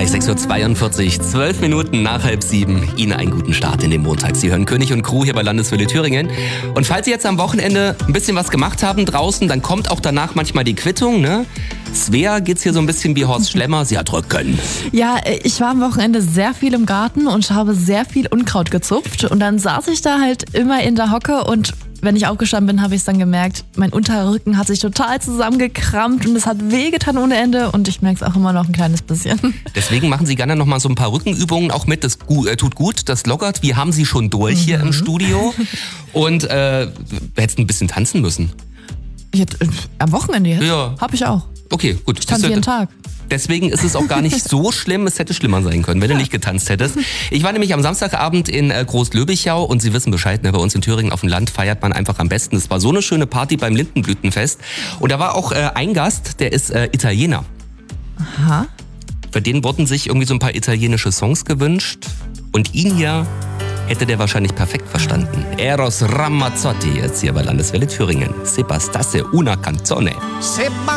gleich 6.42 Uhr, 12 Minuten nach 6:30. Ihnen einen guten Start in den Montag. Sie hören König und Crew hier bei Landeswelle Thüringen. Und falls Sie jetzt am Wochenende ein bisschen was gemacht haben draußen, dann kommt auch danach manchmal die Quittung, ne? Svea geht's hier so ein bisschen wie Horst Schlemmer, sie hat Rücken. Ja, ich war am Wochenende sehr viel im Garten und habe sehr viel Unkraut gezupft. Und dann saß ich da halt immer in der Hocke und wenn ich aufgestanden bin, habe ich es dann gemerkt, mein Unterrücken hat sich total zusammengekrampft und es hat wehgetan ohne Ende und ich merke es auch immer noch ein kleines bisschen. Deswegen machen Sie gerne noch mal so ein paar Rückenübungen auch mit, das tut gut, das lockert. Wir haben Sie schon durch hier im Studio und hätten ein bisschen tanzen müssen. Am Wochenende jetzt? Ja. Hab ich auch. Okay, gut. Ich tanze jeden Tag. Deswegen ist es auch gar nicht so schlimm, es hätte schlimmer sein können, wenn du nicht getanzt hättest. Ich war nämlich am Samstagabend in Groß-Löbichau und Sie wissen Bescheid, ne, bei uns in Thüringen auf dem Land feiert man einfach am besten. Es war so eine schöne Party beim Lindenblütenfest und da war auch ein Gast, der ist Italiener. Aha. Für den wurden sich irgendwie so ein paar italienische Songs gewünscht und ihn hier hätte der wahrscheinlich perfekt verstanden. Eros Ramazzotti jetzt hier bei Landeswelle Thüringen. Se bastasse una canzone.